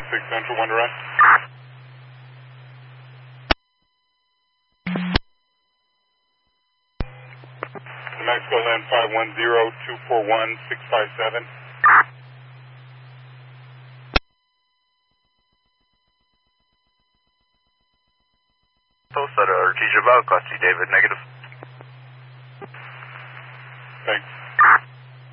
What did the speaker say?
Central, 1 to run. New Mexico land 510-241-657. Post at Artesia Val, Class C, David, negative. Thanks.